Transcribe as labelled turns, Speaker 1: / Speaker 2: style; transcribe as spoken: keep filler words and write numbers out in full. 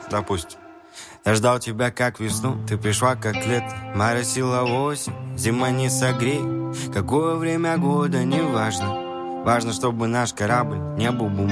Speaker 1: допустим. Я ждал тебя как весну, ты пришла как лето. Моросила осень, зима не согрей. Какое время года, не важно. Важно, чтобы наш корабль не был бумагой.